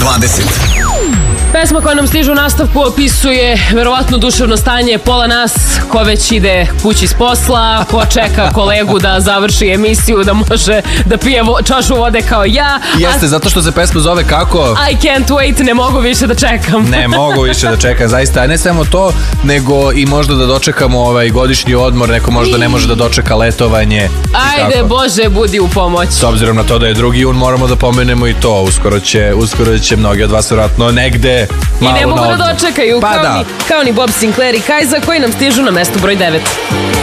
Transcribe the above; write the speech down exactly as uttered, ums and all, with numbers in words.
dvadeset. Pesma koja nam stiže u nastavku opisuje verovatno duševno stanje pola nas ko već ide kući s posla, ko čeka kolegu da završi emisiju, da može da pije vo, čašu vode kao ja. Jeste, a... zato što se pesma zove kako? I can't wait, ne mogu više da čekam. Ne mogu više da čekam, zaista. A ne samo to, nego i možda da dočekamo ovaj godišnji odmor, neko možda ne može da dočeka letovanje. Ajde, Bože, budi u pomoć. S obzirom na to da je drugi jun, moramo da pomenemo i to. Uskoro će, uskoro će mnogi od vas vjerojatno negde I ne mogu da odmor. dočekaju, pa kao, da. ni, kao ni Bob Sinclair i Kajza koji nam stižu na mesto broj devet.